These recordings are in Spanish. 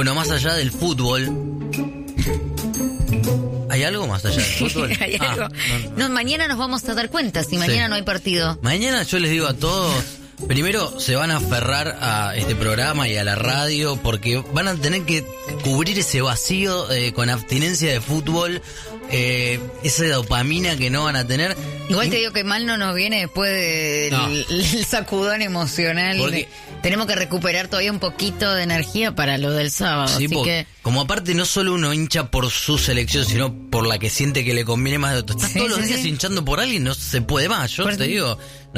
Bueno, más allá del fútbol... ¿Hay algo más allá del fútbol? ¿Hay algo? No, mañana nos vamos a dar cuenta si mañana no hay partido. Mañana yo les digo a todos, primero se van a aferrar a este programa y a la radio porque van a tener que cubrir ese vacío con abstinencia de fútbol, esa dopamina que no van a tener. Igual te digo que mal no nos viene después del sacudón emocional. Porque tenemos que recuperar todavía un poquito de energía para lo del sábado. Sí, así que... como aparte no solo uno hincha por su selección, sino por la que siente que le conviene más de otro. Estás todos los días hinchando por alguien, no se puede más. Yo te digo,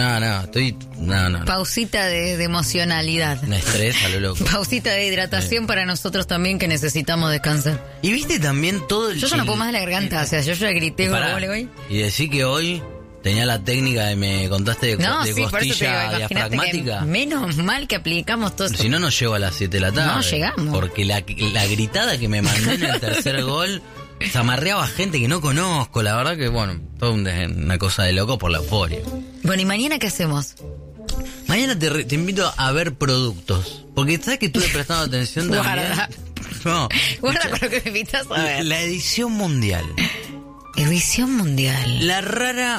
no. Pausita de emocionalidad. Un estrés a lo loco. Pausita de hidratación para nosotros también que necesitamos descansar. Y viste también todo el... Yo ya no puedo más de la garganta, o sea, yo ya grité hoy. Y decí que hoy... tenía la técnica de me contaste de costilla diafragmática. Menos mal que aplicamos todo eso. Si no, nos llevo a las 7 de la tarde. No llegamos. Porque la gritada que me mandé en el tercer gol, se amarreaba gente que no conozco. La verdad que, bueno, toda una cosa de loco por la euforia. Bueno, ¿y mañana qué hacemos? Mañana te invito a ver productos. Porque sabes que estuve prestando atención también. Guarda. No. Guarda con lo que me invitas a ver. La edición mundial. Edición mundial. La rara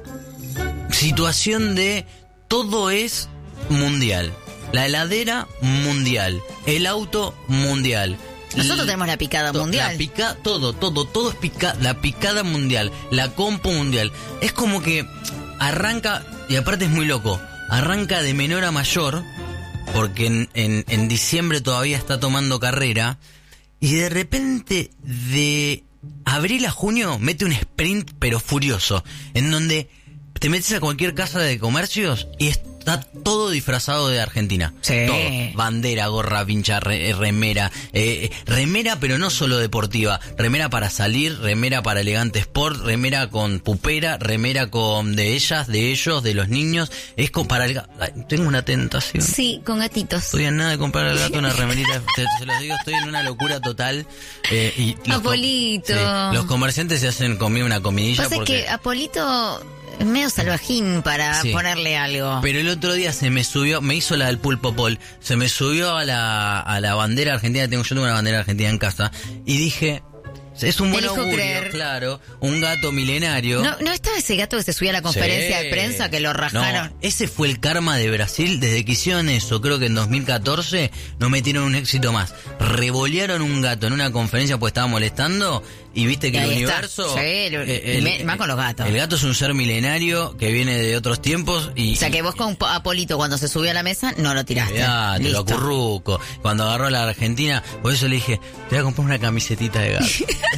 situación de todo es mundial. La heladera mundial, el auto mundial. Nosotros tenemos la picada mundial. Todo es picada, la picada mundial, la compu mundial. Es como que arranca, y aparte es muy loco, arranca de menor a mayor, porque en diciembre todavía está tomando carrera, y de repente de abril a junio mete un sprint pero furioso, en donde te metes a cualquier casa de comercios y está todo disfrazado de Argentina. Sí. Todo. Bandera, gorra, pincha, remera. Remera, pero no solo deportiva. Remera para salir, remera para elegante sport, remera con pupera, remera con de ellas, de ellos, de los niños. Es para el gato. Tengo una tentación. Sí, con gatitos. Estoy a nada de comprar al gato una remerita. Se los digo, estoy en una locura total. Y Apolito. Los comerciantes se hacen conmigo una comidilla. Pasa porque... que Apolito... es medio salvajín para ponerle algo. Pero el otro día se me subió, me hizo la del pulpo Pol, se me subió a la bandera argentina, yo tengo una bandera argentina en casa, y dije, es un buen augurio, claro, un gato milenario. ¿No estaba ese gato que se subía a la conferencia de prensa que lo rajaron? No, ese fue el karma de Brasil, desde que hicieron eso, creo que en 2014, no metieron un éxito más. Revolearon un gato en una conferencia pues estaba molestando... Y viste que el universo... más con los gatos. El gato es un ser milenario que viene de otros tiempos y... O sea que vos con Apolito cuando se subió a la mesa no lo tiraste. Ya, te lo acurruco. Cuando agarró a la Argentina, por eso le dije, te voy a comprar una camisetita de gato.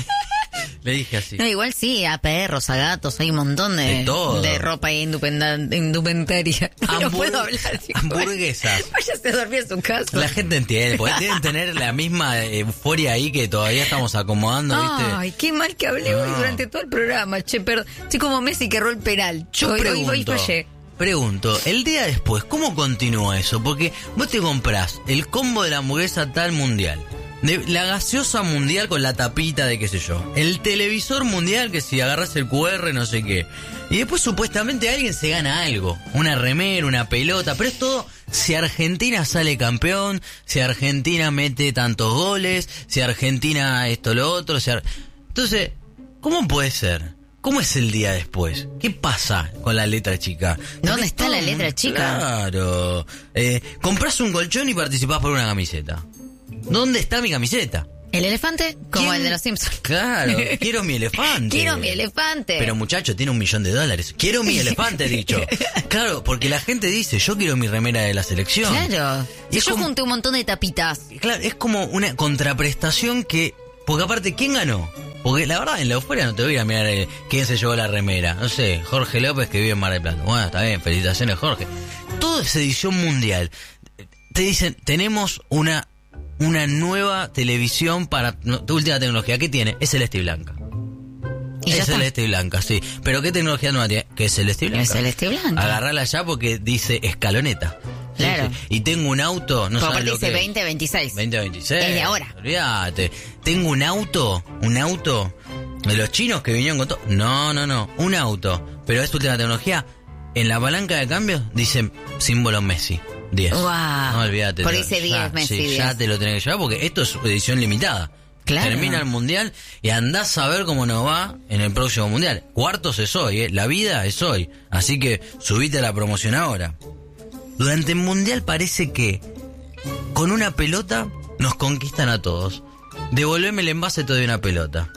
Le dije así. No, igual sí, a perros, a gatos, hay un montón de ropa indumentaria. No puedo hablar. Hamburguesas. Váyase a dormir en su casa. La gente entiende, porque deben tener la misma euforia ahí que todavía estamos acomodando, ¿viste? Ay, qué mal que hablé hoy durante todo el programa, che, perdón. Estoy como Messi que erró el penal. Hoy fallé. Pregunto, el día después, ¿cómo continúa eso? Porque vos te comprás el combo de la hamburguesa tal mundial, de la gaseosa mundial con la tapita de qué sé yo, el televisor mundial que si agarras el QR no sé qué, y después supuestamente alguien se gana algo, una remera, una pelota, pero es todo si Argentina sale campeón, si Argentina mete tantos goles, si Argentina esto lo otro, entonces, ¿cómo puede ser? ¿Cómo es el día después? ¿Qué pasa con la letra chica? ¿Dónde está la letra chica? Claro. Comprás un colchón y participás por una camiseta. ¿Dónde está mi camiseta? ¿El elefante? Como el de los Simpsons. Claro, quiero mi elefante. Quiero mi elefante. Pero muchacho, tiene $1 millón. Quiero mi elefante, dicho. Claro, porque la gente dice, yo quiero mi remera de la selección. Claro. Y yo junté un montón de tapitas. Claro, es como una contraprestación que... Porque aparte, ¿quién ganó? Porque la verdad, en la euforia no te voy a mirar quién se llevó la remera. No sé, Jorge López que vive en Mar del Plata. Bueno, está bien, felicitaciones Jorge. Toda esa edición mundial. Te dicen, tenemos una nueva televisión para tu última tecnología. ¿Qué tiene? Es celeste y blanca. Es celeste y blanca, sí. Pero ¿qué tecnología nueva tiene? Que es celeste y blanca. Es celeste y blanca. Agarrala ya porque dice escaloneta. Claro. Sí. Y tengo un auto, no sabes lo que dice 2026. 2026. Es de ahora. Olvídate. Tengo un auto de los chinos que vinieron con todo. No. Un auto. Pero es última tecnología. En la palanca de cambio dice símbolo Messi. 10. Wow. No, olvídate. Por ese 10, Messi. Sí, 10. ya te lo tenés que llevar porque esto es edición limitada. Claro. Termina el Mundial y andás a ver cómo nos va en el próximo Mundial. Cuartos es hoy, la vida es hoy. Así que subite a la promoción ahora. Durante el Mundial parece que con una pelota nos conquistan a todos. Devolveme el envase, te doy una pelota.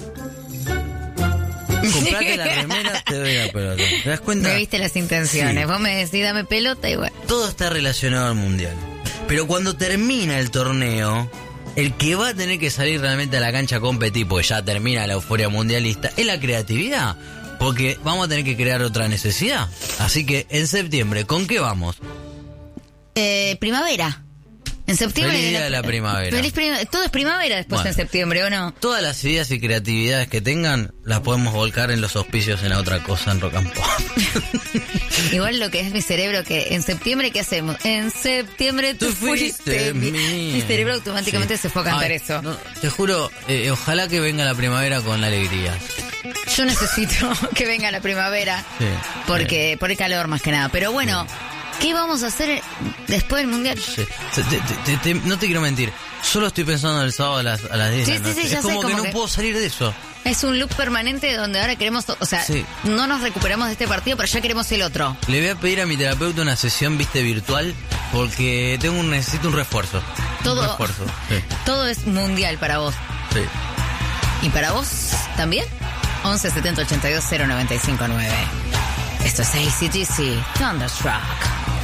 Comprate la remera, te doy una pelota. ¿Te das cuenta? Me viste las intenciones. Sí. Vos me decís, dame pelota y bueno. Todo está relacionado al Mundial. Pero cuando termina el torneo, el que va a tener que salir realmente a la cancha a competir, porque ya termina la euforia mundialista, es la creatividad. Porque vamos a tener que crear otra necesidad. Así que en septiembre, ¿con qué vamos? Primavera. En septiembre. Feliz día de la primavera. Todo es primavera después en septiembre, ¿o no? Todas las ideas y creatividades que tengan las podemos volcar en los auspicios en la otra cosa en Rock and Pop. Igual lo que es mi cerebro, que en septiembre, ¿qué hacemos? En septiembre tú fuiste mi cerebro automáticamente se fue a cantar eso. No, te juro, ojalá que venga la primavera con alegría. Yo necesito que venga la primavera, porque por el calor más que nada. Pero bueno, ¿qué vamos a hacer después del Mundial? Sí. No te quiero mentir, solo estoy pensando el sábado a las 10 de la noche. Sí, es como que no puedo salir de eso. Es un loop permanente donde ahora queremos, no nos recuperamos de este partido, pero ya queremos el otro. Le voy a pedir a mi terapeuta una sesión, virtual, porque necesito un refuerzo. Todo es mundial para vos. Sí. ¿Y para vos también? 11 70 82 095 9. Esto es AC/DC Thunderstruck.